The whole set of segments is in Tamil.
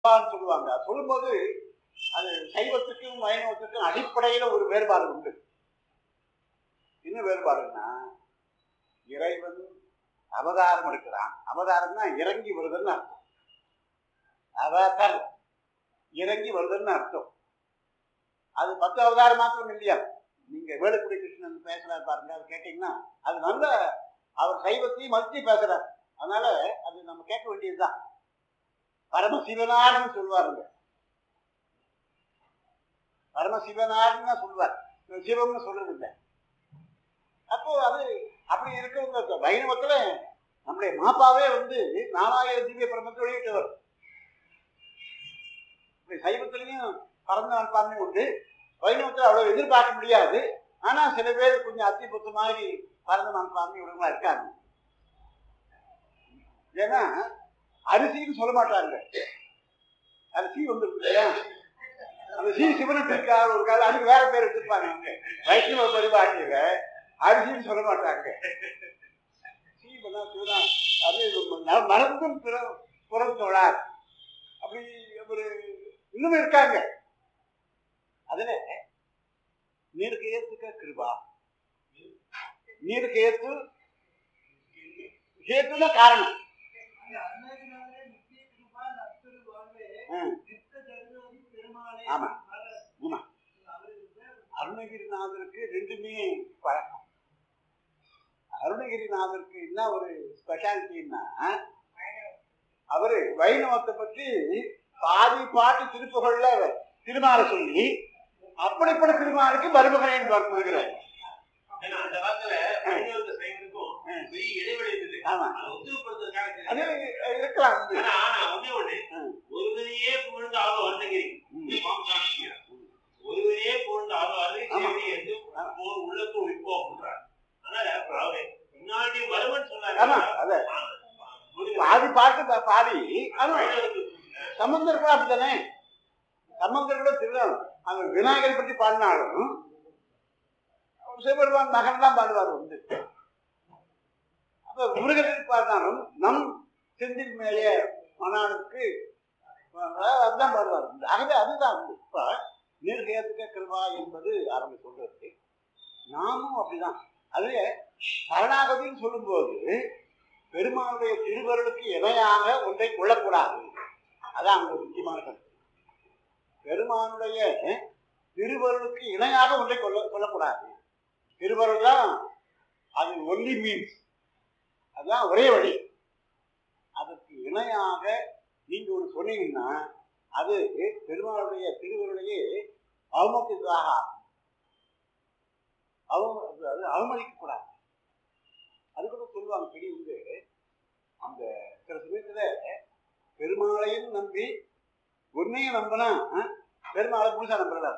சொல்லுவாங்க. சொல்லும்போது அது சைவத்துக்கும் வைணவத்துக்கும் அடிப்படையில ஒரு வேறுபாடு உண்டு. என்ன வேறுபாடுன்னா, இறைவன் அவதாரம் எடுக்கிறான். அவதாரம்னா இறங்கி வருதுன்னு அர்த்தம். அவதார் இறங்கி வருதுன்னு அர்த்தம். அது 10 அவதாரம் மாத்திரம் இல்லையா? நீங்க வேலுக்குடி கிருஷ்ணன் பேசுறாரு பாருங்க, அது கேட்டீங்கன்னா அது நல்ல அவர் சைவத்தையும் மறுத்தி பேசுறாரு. அதனால அது நம்ம கேட்க வேண்டியதுதான். பரமசிவனார்னு சொல்லுவாருங்க. பரமசிவனார்னு சொல்லுவார், சிவம்னு சொல்றது இல்லை. அப்போ அது அப்படி இருக்கிறவங்க வைணவத்துல நம்முடைய மாப்பாவே நாலாயிர திவ்ய பிரபந்தத்தை வெளியிட்டவர். சைவத்திலையும் பரந்த மனப்பான்மை உண்டு, வைணவத்தில் அவ்வளவு எதிர்பார்க்க முடியாது. ஆனா சில பேர் கொஞ்சம் அத்திபுத்த மாதிரி பரந்த மனப்பான்மை உடம்புலாம் இருக்காங்க. ஏன்னா அரிசின்னு சொல்ல மாட்டாங்க. அரிசி இல்லையா, அந்த சி சிவனுக்கு இருக்கா ஒரு காலம், அதுக்கு வேற பேர் எடுத்துப்பாங்க. அவங்க வைஷ்ணவ பரிபாட்டியில அரிசின்னு சொல்ல மாட்டாங்க. சிவனா அது மறந்தும் புறந்தோழார் அப்படி ஒரு இன்னும் இருக்காங்க. அதுல நீர்கேத்துக்க கிருபா, நீர்கேத்து கேத்துனா காரணம். ஆமா ஆமா, அருணகிரிநாதருக்கு ரெண்டுமே பழக்கம். அருணகிரிநாதருக்கு என்ன ஒரு ஸ்பெஷாலிட்டின்னா, அவரு வைணவத்தை பற்றி பாதி பாட்டு திருப்புகள்ல திருமாலை சொல்லி அப்படிப்பட்ட திருமாலுக்கு மருமகன் வருகிறார். இருக்கலாம். ஒருவரையே புகழ்ந்து ஆளும் அருணகிரி ஒருவரையே புகழ்ந்து ஆளும் அருணகிரி என்று உள்ளத்து உயிர்ப்போம் என்றார். முன்னாடி வருவன் சொன்னாங்க. பாதி பாட்டு பாடி சம்பந்தர் கூட அப்படித்தானே. சம்பந்தர் கூட திருநாள் அந்த விநாயகரை பற்றி பாடினாலும் சிவபெருமான் மகன் தான் பாடுவார். அப்ப முருகனுக்கு பாடினாலும் நம் செந்தில் மேலே மனானுக்கு அதுதான் பாடுவார். ஆகவே அதுதான் இப்ப நீர்கேத்துக்க கிருபா என்பது அவங்க சொல்றது. நாமும் அப்படிதான். அதுல சரணாகதின்னு சொல்லும் போது பெருமானுடைய திருவருளுக்கு இணையாக ஒன்றை கொள்ளக்கூடாது. அதான் அங்க முக்கியமான கருத்து. பெருமானுடைய திருவருளுக்கு இணையாக ஒன்றை கொள்ளக்கூடாது. திருவருள் தான் அது ஒன்லி மீன்ஸ், அதுதான் ஒரே வழி. அதற்கு இணையாக நீங்க ஒன்று சொன்னீங்கன்னா அது பெருமானுடைய திருவருளையே அவமதித்ததாக ஆகும். அது அவமதிக்க கூடாது. அது கூட சொல்லுவாங்க பெரிய அந்த சில சமயத்துல பெருமாளையும் நம்பி உண்மையை நம்பினா பெருமாளை புதுசா நம்புறதா.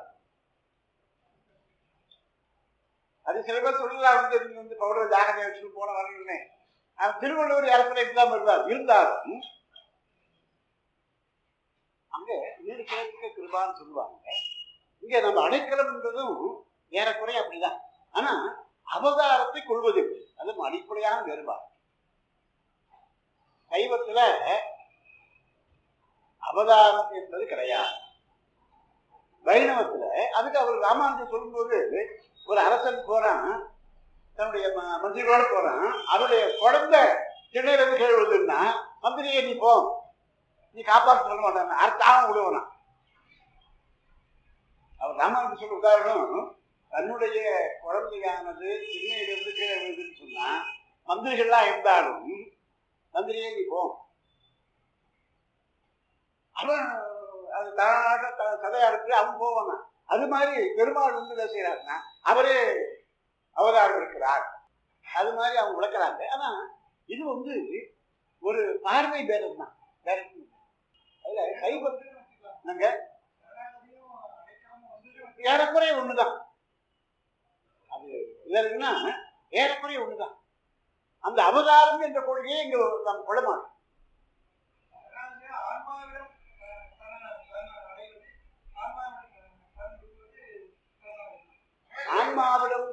அது சில பேர் சொல்லலாம், பவுடர் ஜாகிரதை வச்சுட்டு போன வரீங்களே. திருவள்ளுவர் இடத்துல இப்படிதான் வருவார். இருந்தாலும் அங்க நீர்கேத்துக்க கிருபான்னு சொல்லுவாங்க. இங்க நம்ம அடைக்கலம்ன்றதும் ஏறக்குறைய அப்படிதான். ஆனா அவதாரத்தை கொள்வது அது அடிப்படையான வேறுபாடு. சைவத்துல அவதாரம் என்பது கிடையாது. வைணவத்துல அதுக்கு அவர் ராமானுஜர் சொல்லும்போது ஒரு அரசன் போறான், தன்னுடைய மந்திரியோடு போறான். அவருடைய குழந்தை திணையிலிருந்து கீழ் விழுதுன்னா மந்திரியை நீ போ, நீ காப்பாற்ற சொல்ல மாட்டாங்க, அர்த்தாவும் விடுவனா. அவர் ராமானுஜர் சொல்ல உதாரணம், தன்னுடைய குழந்தையானது திண்ணையிலிருந்து கீழே விழுதுன்னு சொன்னா மந்திரிகள்லாம் இருந்தாலும் மந்திரியே நீ போ, அவன் அது தானாக கதையா இருக்கு, அவன் போவானா. அது மாதிரி பெருமாள் என்ன செய்யறாருன்னா அவரே அவதாரம் இருக்கிறார். அது மாதிரி அவங்க விளக்குறாங்க. ஆனா இது ஒரு பார்வை பேரம் தான், வேற அதுல கைப்பற்று நாங்க ஏறக்குறைய ஒண்ணுதான். அது இதுன்னா ஏறக்குறைய ஒண்ணுதான். அந்த அவதாரம் என்ற கொள்கையை இங்க நம்ம கொள்ள மாட்டோம். ஆன்மாவிடம்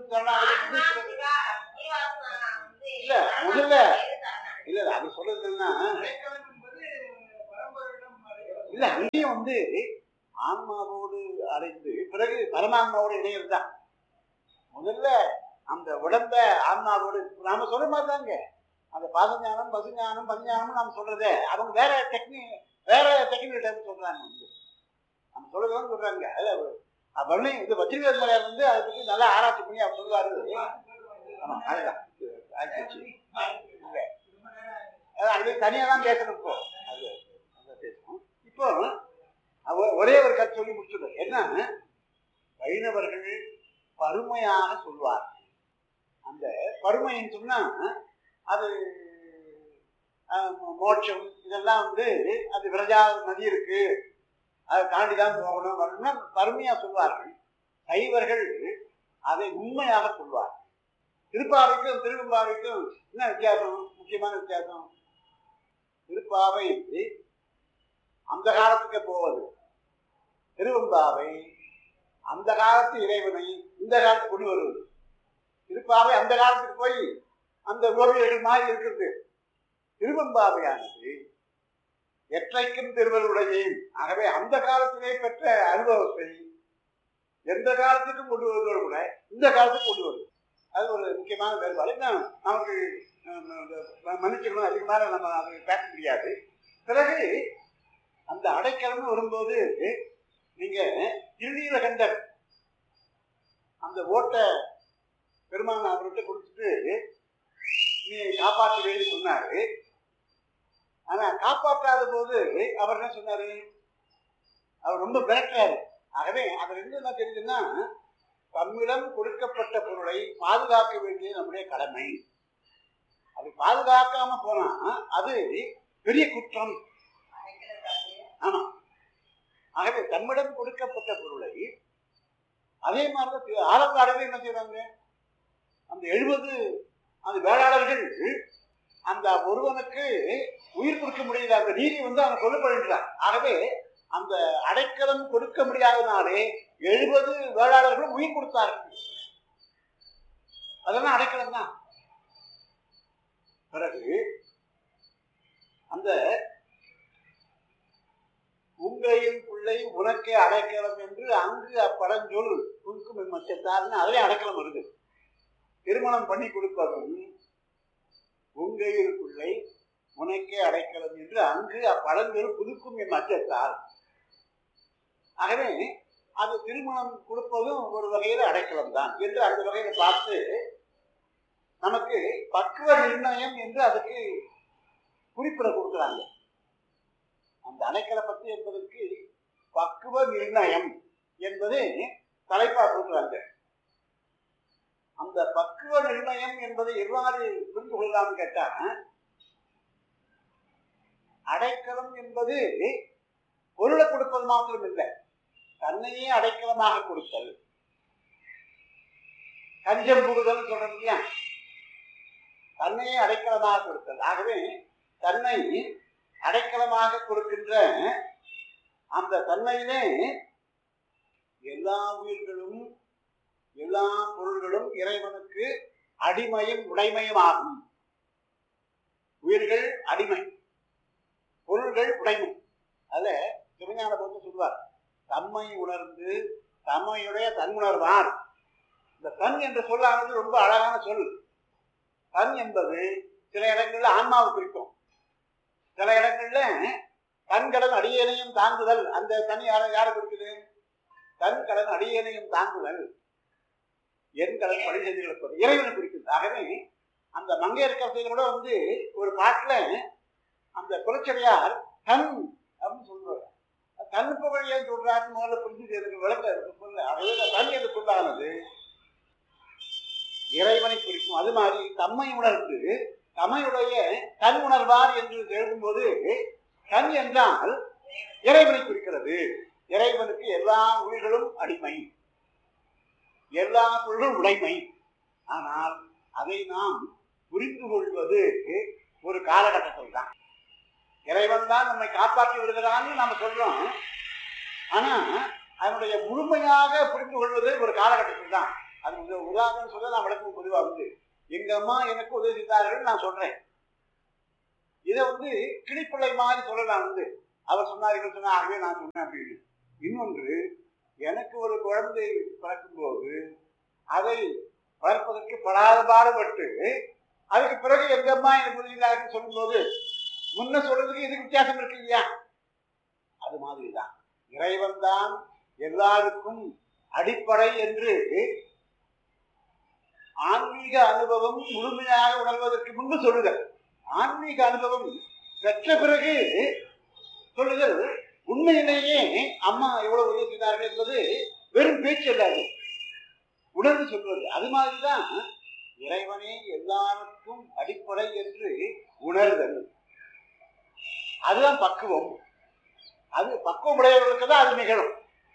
இல்ல முதல்ல இல்ல அது சொல்றது என்னன்னா, இல்ல இல்ல அங்கேயும் வந்து ஆன்மாவோடு அடைந்து பிறகு பரமாத்மாவோடு இணையிறது தான். முதல்ல அந்த உடம்ப ஆன்மாவோடு நாம சொல்ற மாதிரி தாங்க. அந்த பாசஞானம் பசுஞானம் பஞ்ஞானம் நாம சொல்றதே அவங்க வேற டெக்னிக்கல் டைம் சொல்றாங்க. வந்து நம்ம சொல்றதுன்னு சொல்றாங்க. அதுல இது வச்சிருக்கிற முறையார் வந்து அதை பற்றி நல்லா ஆராய்ச்சி பண்ணி அவர் சொல்லுவாரு. ஆமா அதுதான் அது தனியா தான் பேசணும். இப்போ அது பேசணும். இப்போ ஒரே ஒரு கருத்து சொல்லி முடிச்சுடுறேன். என்ன வைணவர்கள் பருமையாக சொல்வார். அந்த பருமைன்னு சொன்னா அது மோட்சம் இதெல்லாம் வந்து அது விரஜா நதி இருக்கு, அதை தாண்டிதான் போகணும் வரணும்னா பருமையா சொல்வார்கள். சைவர்கள் அதை உண்மையாக சொல்வார்கள். திருப்பாவைக்கும் திருவெம்பாவைக்கும் என்ன வித்தியாசம்? முக்கியமான வித்தியாசம், திருப்பாவை அந்த காலத்துக்கு போவது, திருவெம்பாவை அந்த காலத்து இறைவனை இந்த காலத்துக்கு கொண்டு வருவது. திருப்பாவை அந்த காலத்துக்கு போய் அந்த ஓவியர்கள் மாதிரி இருக்கிறது. திருவெம்பாவையானது எற்றைக்கும் திருவருடையேன். ஆகவே அந்த காலத்திலே பெற்ற அனுபவத்தை எந்த காலத்துக்கும் கொண்டு வருவதோடு கூட இந்த காலத்துக்கு கொண்டு வருது. அது ஒரு முக்கியமான வேறுபாடு. நமக்கு மன்னிச்சுக்கணும், அதிகமாக நம்ம அதை பேச முடியாது. பிறகு அந்த அடைக்கலம்னு வரும்போது நீங்க திருநீலகண்டர் அந்த ஓட்டை பெருமான அவர்கிட்ட கொடுத்துட்டு நீ காப்பாற்றுவேன்னு சொன்னாரு. ஆனா காப்பாற்றாத போது அவர் என்ன சொன்னாரு? அவர் ரொம்ப விரட்டுறாரு. ஆகவே அதுல இருந்து என்ன தெரியுதுன்னா, தம்மிடம் கொடுக்கப்பட்ட பொருளை பாதுகாக்க வேண்டியது நம்முடைய கடமை. அது பாதுகாக்காம போனா அது பெரிய குற்றம். ஆமா. ஆகவே தம்மிடம் கொடுக்கப்பட்ட பொருளை அதே மாதிரிதான் ஆலங்காடுகள் என்ன செய்யறாங்க? அந்த 70 அந்த வேளாளர்கள் அந்த ஒருவனுக்கு உயிர் கொடுக்க முடியல, அந்த நீதி வந்து அவன் கொல்லப்படுகிறார். ஆகவே அந்த அடைக்கலம் கொடுக்க முடியாதனாலே 70 வேளாளர்களும் உயிர் கொடுத்தார்கள். அதெல்லாம் அடைக்கலம் தான். பிறகு அந்த உங்கையின் பிள்ளை உனக்கே அடைக்கலம் என்று அங்கு அப்படஞ்சொல் புதுக்கும் மச்சத்தார்னு அதிலே அடைக்கலம் வருது. திருமணம் பண்ணி கொடுப்பதும் உங்கையின் பிள்ளை உனக்கே அடைக்கலம் என்று அங்கு அப்படஞ்சொல் புதுக்கும் என் மச்சத்தார். ஆகவே அது திருமணம் கொடுப்பதும் ஒரு வகையில் அடைக்கலம் தான் என்று அந்த வகையில பார்த்து நமக்கு பக்குவ நிர்ணயம் என்று அதுக்கு குறிப்பிட கொடுக்குறாங்க. அந்த அடைக்கல பத்தி என்பதற்கு பக்குவ நிர்ணயம் என்பது தலைப்பா கொடுக்குறாங்க. அந்த பக்குவ நிர்ணயம் என்பதை எவ்வாறு புரிந்து கொள்ளலாம்னு கேட்டா, அடைக்கலம் என்பது பொருளை கொடுப்பது மாத்திரம் இல்லை, தன்னையே அடைக்கலமாக கொடுத்தல். கஞ்சம் புகுதல் சொல்றது இல்லையா, தன்னையே அடைக்கலமாக கொடுத்தல். ஆகவே தன்னை அடைக்கலமாக கொடுக்கின்ற அந்த தன்மையிலே எல்லா உயிர்களும் எல்லா பொருள்களும் இறைவனுக்கு அடிமையும் உடைமையும் ஆகும். உயிர்கள் அடிமை, பொருள்கள் உடைமை. அத சிவஞான போது சொல்வார், தம்மை உணர்ந்து தம்மையுடைய தன்னுணர்வார். இந்த தன் என்ற சொல்லானது ரொம்ப அழகான சொல். தன் என்பது சில இடங்கள்ல ஆன்மாவை குறிக்கும், சில இடங்கள்ல தன் கடன் அடியேனையும் தாங்குதல். அந்த தனி யாரை குறிக்குது? தன் கடன் அடியேனையும் தாங்குதல், என் கடன் பணி செய்து கிடப்பது இறைவனை குறிக்குது. ஆகவே அந்த மங்கையர்கரசியில் கூட வந்து ஒரு பாட்டுல அந்த குலச்சடையார் தன் அப்படின்னு சொல்றாரு. தன் புகழ் ஏன் சொல்றாருன்னு முதல்ல புரிஞ்சு எனக்கு விளக்க சொல்ல. அதாவது தன் என்று சொல்லானது இறைவனை குறிக்கும். அது மாதிரி தம்மை உணர்ந்து தம்மையுடைய தன் உணர்வார் என்று எழுதும்போது தன் என்றால் இறைவனை குறிக்கிறது. இறைவனுக்கு எல்லா உயிர்களும் அடிமை, எல்லா பொருளும் உடைமை. ஆனால் அதை நாம் புரிந்து கொள்வது ஒரு காலகட்டத்தில் தான். இறைவன் தான் நம்மை காப்பாற்றி விடுகிறான்னு நாம சொல்றோம். ஆனா அதனுடைய முழுமையாக புரிந்து கொள்வது ஒரு காலகட்டத்தில் தான். அது உதாரணம் சொல்ல நான் விளக்கம் பொதுவாக வந்து எங்க அம்மா எனக்கு உதவி செய்தார்கள் நான் சொல்றேன். இதை வந்து கிளிப்பிள்ளை மாதிரி சொல்லலாம். வந்து அவர் சொன்னார் இவர் சொன்னார் ஆகவே நான் சொன்னேன் அப்படின்னு. இன்னொன்று, எனக்கு ஒரு குழந்தை பிறக்கும்போது அதை வளர்ப்பதற்கு படாத பாடுபட்டு அதுக்கு பிறகு எங்க அம்மா எனக்கு புரிஞ்சுக்கிறாருன்னு சொல்லும்போது முன்ன சொல்றதுக்கு இதுக்கு வித்தியாசம் இருக்கு இல்லையா? அது மாதிரிதான் இறைவன் தான் எல்லாருக்கும் அடிப்படை என்று ஆன்மீக அனுபவம் முழுமையாக உணர்வதற்கு முன்பு சொல்லுதல், ஆன்மீக அனுபவம் பெற்ற பிறகு சொல்லுதல். உண்மையிலேயே அம்மா எவ்வளவு உதவி செய்தார்கள் என்பது வெறும் பேச்சு அல்லாது உணர்ந்து சொல்வது. அது மாதிரிதான் இறைவனே எல்லாருக்கும் அடிப்படை என்று உணர்தல். அதுதான் பக்குவம். அது பக்குவம் உடையவர்களுக்கு தான் அது நிகழும்.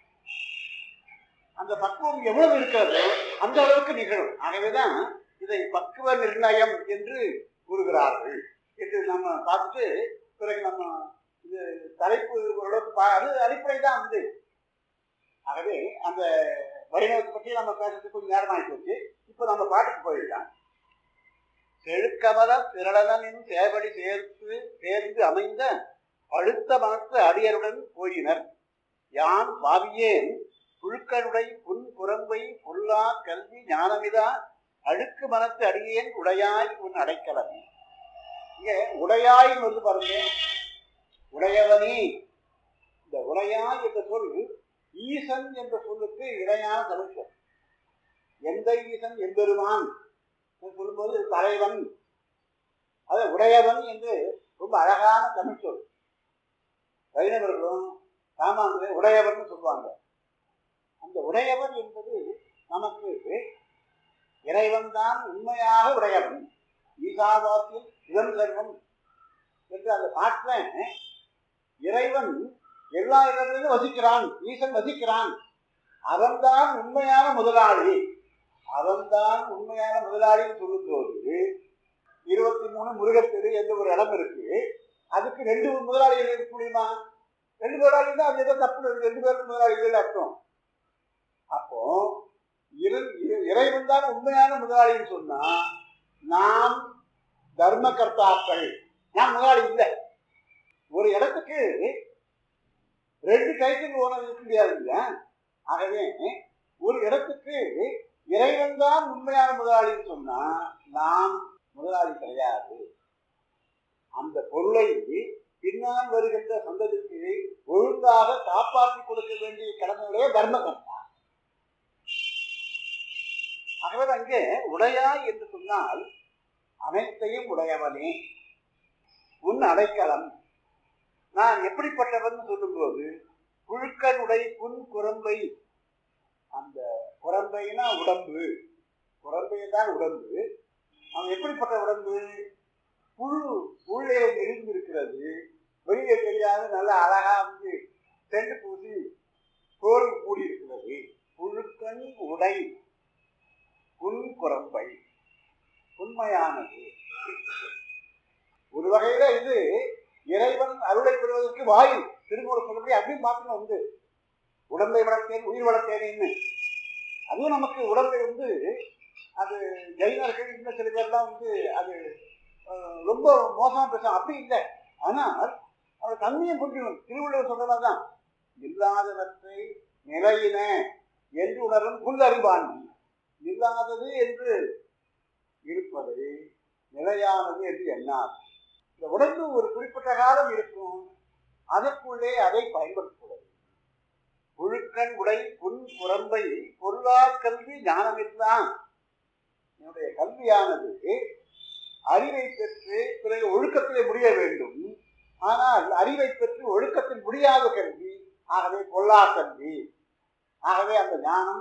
அந்த பக்குவம் எவ்வளவு இருக்கிறதோ அந்த அளவுக்கு நிகழும். ஆகவேதான் இதை பக்குவ நிர்ணயம் என்று கூறுகிறார்கள் என்று நம்ம பார்த்துட்டு பிறகு நம்ம இது தலைப்பு ஓரளவுக்கு அது அடிப்படை தான் வந்து. ஆகவே அந்த வைணவத்தை பற்றி நம்ம பேசுறதுக்கு கொஞ்சம் நேரமாகி போச்சு. இப்போ நம்ம பாட்டுக்கு போயிடலாம். செழுக்கமல திரளனின் சேவடி சேர்ந்து அமைந்த பழுத்த மனத்து அடியருடன் போயினர். யான் பாவியேன் புழுக்கனுடை புன் புறம்பை பொல்லா கல்வி ஞானமிதா அழுக்கு மனத்து அடியேன் உடையாய் உன் அடைக்கலம். இங்க உடையாய் வந்து பாருங்க, உடையவனே. இந்த உடையாய் என்ற சொல் ஈசன் என்ற சொல்லுக்கு இணையான தமிழ் சொல். எந்த ஈசன் எம்பெருமான் சொல்லும்போது தலைவன், அது உடையவன் என்று ரொம்ப அழகான தமிழ் சொல். வைணவர்களும் சாமான்களை உடையவன் சொல்லுவாங்க. அந்த உடையவன் என்பது நமக்கு இறைவன் தான் உண்மையாக உடையவன். ஈசாவாசியம் இதம் சர்வம் என்று அந்த பாட்டில் இறைவன் எல்லா இடங்களிலும் வசிக்கிறான், ஈசன் வசிக்கிறான். அவன்தான் உண்மையான முதலாளி. அவன்தான் உண்மையான முதலாளின்னு சொல்லும்போது 23 முருகத்தெரு என்று ஒரு இடம் இருக்கு. அதுக்கு 2 முதலாளிகள் இருக்க முடியுமா? 2 முதலாளிகள் தான். அது ஏதோ தப்பு, 2 பேருக்கு முதலாளிகள் அர்த்தம். அப்போ இறைவன் தான் உண்மையான முதலாளின்னு சொன்னா நாம் தர்ம கர்த்தாக்கள், நாம் முதலாளி இல்லை. ஒரு இடத்துக்கு 2 டைட்டில் ஓனர் இருக்க முடியாது இல்லையா? ஆகவே ஒரு இடத்துக்கு இறைவன் தான் உண்மையான முதலாளின்னு சொன்னா நாம் முதலாளி கிடையாது. அந்த பொருளை பின்னால் வருகின்ற சந்ததிக்கு ஒழுங்காக காப்பாற்றி கொடுக்க வேண்டிய கடமையுடைய தர்மகர்த்தா. ஆகவே அங்கே உடையாய் என்று சொன்னால் அனைத்தையும் உடையவனே உன் அடைக்கலம். நான் எப்படிப்பட்டவன் சொல்லும்போது புழுக்கனுடை புன் குரம்பை, அந்த குரம்பைனா உடம்பு, குரம்பைதான் உடம்பு. அவன் எப்படிப்பட்ட உடம்பு? புழு உள்ளே நெருங்கி இருக்கிறது, வெளியே தெரியாத நல்ல அழகா வந்து செண்டு பூசி தோல் கூடி இருக்கிறது. புழுக்கன் உடை புன் குரம்பை, உண்மையானது. ஒரு வகையில இது இறைவன் அருளை பெறுவதற்கு வாயில். திருமூலர் சொல்லபடி அப்படியும் பார்க்கணும் வந்து உடம்பை வளர்த்தேன் உயிர் வளர்த்தேன்னு. அதுவும் நமக்கு உடம்பை வந்து அது ஜெயினர்கள் இன்னும் சில பேர்லாம் வந்து அது ரொம்ப மோசமா பேசும். அப்படி இல்லை. ஆனால் அவர் தன்மையை புரிஞ்சுக்கணும். திருவள்ளுவர் சொல்றதான் இல்லாதவற்றை நிலையின என்று உணரும் புல்லறிவாண்டி. இல்லாதது என்று இருப்பதை நிலையானது என்று எண்ணாது. இந்த உடம்பு ஒரு குறிப்பிட்ட காலம் இருக்கும், அதற்குள்ளே அதை பயன்படுத்தக்கூடாது. புழுக்கன் உடை புன் புறம்பை பொருளா கல்வி ஞானமில்தான். என்னுடைய கல்வியானது அறிவை பெற்று பிறகு ஒழுக்கத்திலே முடிய வேண்டும். ஆனால் அறிவை பெற்று ஒழுக்கத்தில் முடியாத கல்வி, ஆகவே பொல்லா கல்வி. ஆகவே அந்த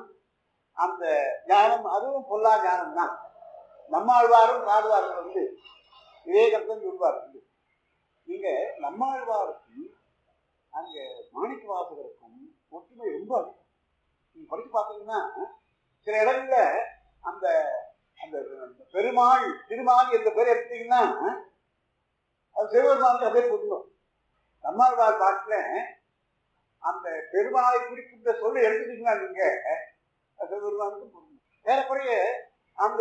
ஞானம் அதுவும் பொல்லா ஞானம் தான். நம்மாழ்வாரும் பாடுவார்கள் வந்து விவேகத்தன் சொல்வார்கள். நீங்க நம்மாழ்வாருக்கும் அங்க மாணிக்க வாசகருக்கும் ஒற்றுமை ரொம்ப அதிகம். நீங்க படிச்சு பார்த்தீங்கன்னா சில இடங்கள்ல அந்த அந்த பெருமாள் திருமால் என்ற பேர் எடுத்தீங்கன்னா அது சிவபெருமானுக்கு அதே பொருந்தும். நம்மாழ்வார் பாட்டுல அந்த பெருமாளை குறிக்கின்ற சொல்ல எடுத்துட்டீங்கன்னா நீங்க சிவபெருமானுக்கு பொருந்தும். ஏறக்குறைய அந்த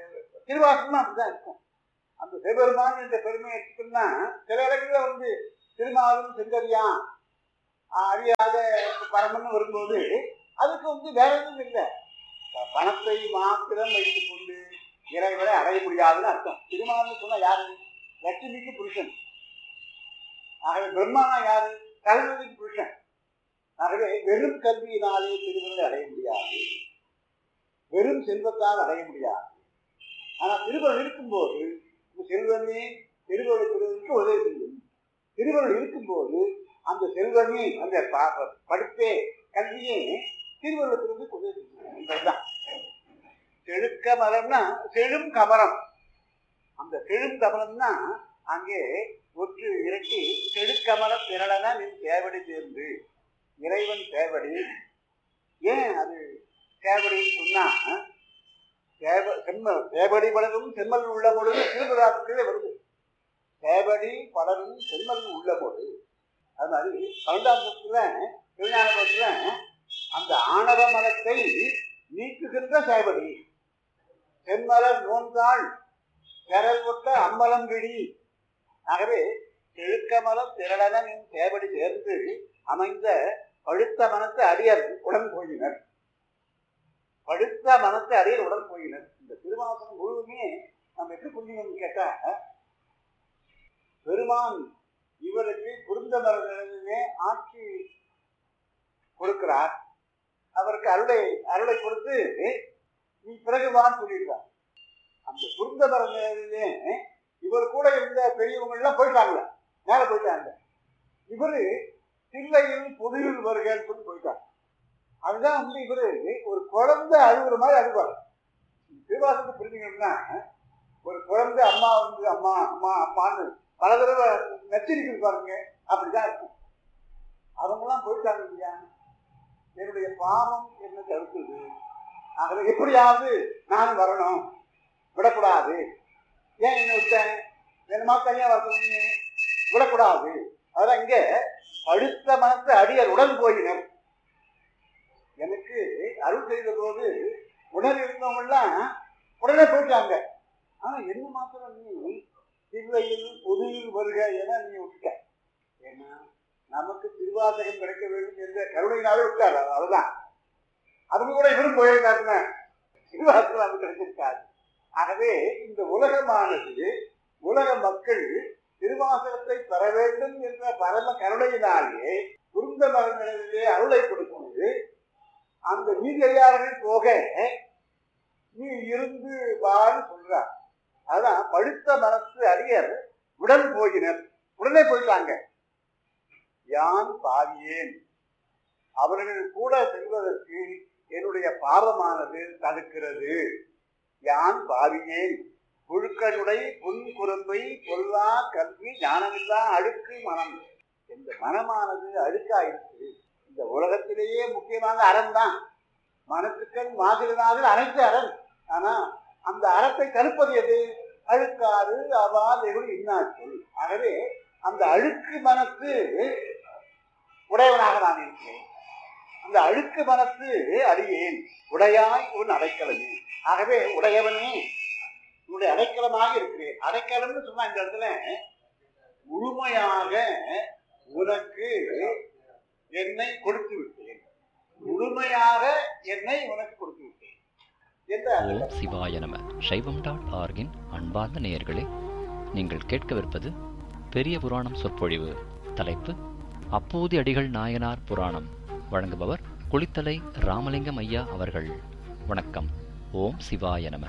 திருவாசகம் அப்படிதான் இருக்கும். அந்த சிவபெருமான் என்ற பெருமையை எடுத்துக்கிட்டோம்னா சில இடங்கள்ல வந்து திருமாலும் செங்கதியான் அறியாத பரமன்னு வரும்போது அதுக்கு வேற எதுவும் இல்லை. பணத்தை மாத்திரம் வைத்துக் கொண்டு இறைவனை அடைய முடியாதுன்னு அர்த்தம். திருமாலும் சொன்னா யாரு? லட்சுமிக்கு புருஷன். ஆகவே பிரம்மானா யாரு? கல்விக்கு புருஷன். ஆகவே வெறும் கல்வியினாலே திருவருளை அடைய முடியாது, வெறும் செல்வத்தால் அடைய முடியாது. ஆனா திருவருள் இருக்கும்போது செல்வமே திருவருளை பெறுவதற்கு உதவி செய்யும். திருவருள் இருக்கும்போது அந்த செல்வமே, அந்த படிப்பே, கல்வியே திருவருளை பெறுவதற்கு உதவி செய்யும் என்பதுதான். செழுக்க மரம்னா செழும் கமரம். அந்த செழும் கமரம்னா அங்கே ஒற்று இறக்கி செழுக்கமர திரளன நின் சேவடி சேர்ந்து, இறைவன் சேவடி. ஏன் அது சேவடின்னு சொன்னா, சேவடி பலரும் செம்மல் உள்ள பொழுது திருவிழாக்களே வருது. சேவடி பலரும் செம்மல் உள்ள பொழுது. அது மாதிரி 12ஆம் திருஞானபுரத்துல அந்த ஆணவ மரத்தை நீக்குகின்ற சேவடி. செம்மலர் நோன்றாள் கரல் கொட்ட அம்பலம் விடி. ஆகவே செழுக்கமலம் திரளன சேவடி சேர்ந்து அமைந்த பழுத்த மனத்தை அடியர் உடன் போயினர். பழுத்த மனத்தை அடியர் உடன் போயினர். இந்த திருவாசகம் முழுவதுமே நம்ம எப்படி புரிஞ்சுக்கணும்னு கேட்டா, பெருமான் இவருக்கு குருந்த மரங்களிலே ஆட்சி கொடுக்கிறார். அவருக்கு அருளை கொடுத்து நீ பிறகுவான்னு சொல்லிடுறார். அந்த குருந்த மரங்களிலே இவர் கூட இருந்த பெரியவங்க எல்லாம் போயிட்டாங்களே, மேல போயிட்டாங்க. இவரு தில்லையில் பொதுவில் வருகன்னு சொல்லி போயிட்டாங்க. அதுதான் இவரு ஒரு குழந்தை அழுகுற மாதிரி அழுவார். திருவாசகத்தை புரிஞ்சுக்கணும்னா, ஒரு குழந்தை அம்மா அம்மா அம்மா அம்மான்னு பல தடவை நச்சரிக்கிறது பாருங்க, அப்படிதான் இருக்கும். அவங்கெல்லாம் போயிட்டாங்க இல்லையா, என்னுடைய பாவம் என்ன தடுக்குது. ஆகவே எப்படியாவது நானும் வரணும், விடக்கூடாது. ஏன் என்ன விட்டேன், வேணுமா தனியா வரணும்னு விடக்கூடாது. அதான் இங்க படுத்த மனத்து அடியர் உடன் போயினர். எனக்கு அருள் செய்த போது உடல் இருந்தவங்கெல்லாம் உடனே போயிட்டாங்க. ஆனா என்ன மாத்திரம் நீ தில்லையில் பொதுவில் வருக என நீ விட்டுட்ட. ஏன்னா நமக்கு திருவாசகம் கிடைக்க வேண்டும் என்ற கருணையினாலே விட்டார். அதுதான் அவங்க கூட இவரும் போயிருக்காருங்க, திருவாசகம் நமக்கு கிடைச்சிருக்காரு. ஆகவே இந்த உலகமானது, உலக மக்கள் திருவாசகத்தை பெற வேண்டும் என்ற பரம கருணையினாலே குருந்த மரங்களிலே அருளை கொடுக்கும்போது அந்த மீதியார்கள் போக நீ இருந்து வான்னு சொல்றார். அதான் பழுத்த மனத்து அடியர் உடன் போயினர், உடனே போயிட்டாங்க. யான் பாவியேன், அவர்கள் கூட செல்வதற்கு என்னுடைய பாவமானது தடுக்கிறது. யான் பாவியேன், புழுக்கனுடைய புன்குறும்பை பொல்லா கல்வி ஞானமில்லா அழுக்கு மனம். இந்த மனமானது அழுக்காயிருக்கு. இந்த உலகத்திலேயே முக்கியமான அறம் தான் மனத்துக்கள் மாதிரினாலும் அனைத்து அறம். ஆனா அந்த அறத்தை தடுப்பது எது? அழுக்காறு அவாதெகுள் இன்னாச்சொல். ஆகவே அந்த அழுக்கு மனத்து உடையவனாக நான் இருக்கிறேன். அந்த அழுக்கு மனத்து அறியேன், உடையாய் உன் அடைக்கலமே. ஆகவே உடையவனே உன்னுடைய அடைக்கலமாக இருக்கிறேன். அடைக்கலம்னு சொன்னா இந்த இடத்துல முழுமையாக உனக்கு என்னை கொடுத்து விட்டேன், முழுமையாக என்னை உனக்கு கொடுத்து விட்டேன். ஓம் சிவாய நம. சைவம்.org-இன் அன்பார்ந்த நேயர்களே, நீங்கள் கேட்கவிருப்பது பெரிய புராணம் சொற்பொழிவு. தலைப்பு அப்பூதி அடிகள் நாயனார் புராணம். வழங்குபவர் குளித்தலை ராமலிங்கம் ஐயா அவர்கள். வணக்கம். ஓம் சிவாய நம.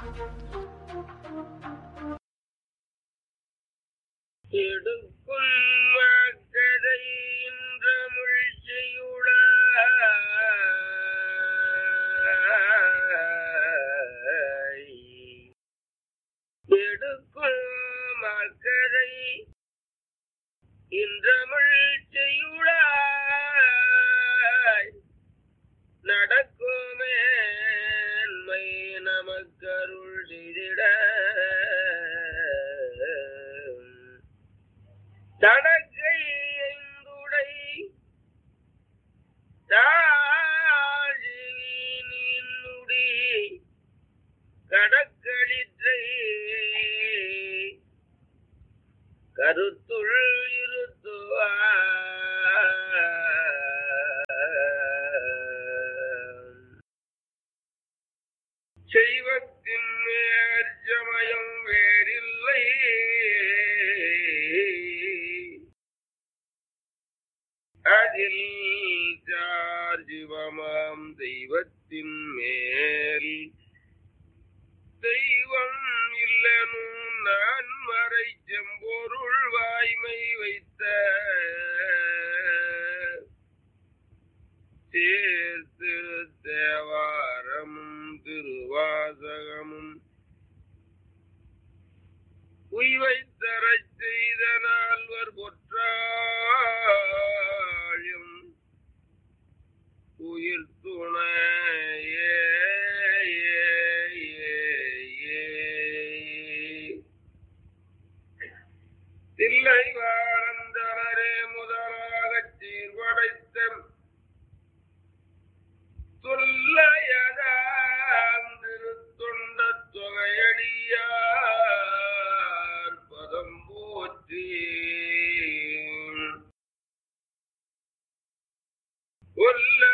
நடக்குமேன்மை நமக்கருள் செய்திட தெய்வத்தின் மேற் சமயம் வேறில்லை. அதில் சார் சிவமாம் தெய்வத்தின் மேல் தெய்வம் இல்லனும் நான் மறை செம்பொருள் வாய்மை வைத்த சேர்த்திரு தேவாரமும் திருவாசகமும் உய்வைத்தரச் செய்த நால்வர் பொற்றாயும் உயிர் துணையே. தில்லை வாரந்தரே முதலாகச் சீர்படைத்த தொல்லையதாம் திருத்தொண்ட தொகையடியார் பதம் போற்றி. கொல்ல